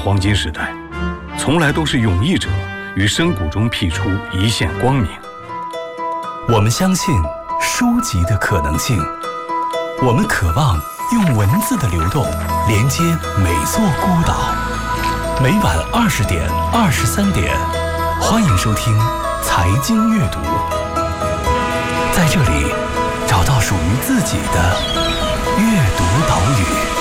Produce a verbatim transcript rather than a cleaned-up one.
黄金时代，从来都是勇毅者于深谷中辟出一线光明。 我们相信书籍的可能性，我们渴望用文字的流动连接每座孤岛。每晚二十点、二十三点，欢迎收听财经阅读，在这里找到属于自己的阅读岛屿。